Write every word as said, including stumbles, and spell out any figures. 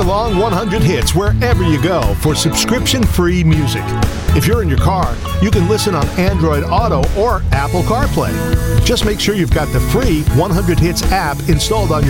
hour-long one hundred hits wherever you go for subscription-free music. If you're in your car, you can listen on Android Auto or Apple CarPlay. Just make sure you've got the free one hundred hits app installed on your